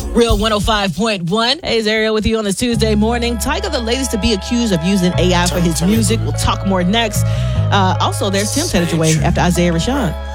Real 105.1. Hey, it's Ariel with you on this Tuesday morning. Tyga, the latest to be accused of using AI for his music. We'll talk more next. Also, there's Tim's headed your way after Isaiah Rashad.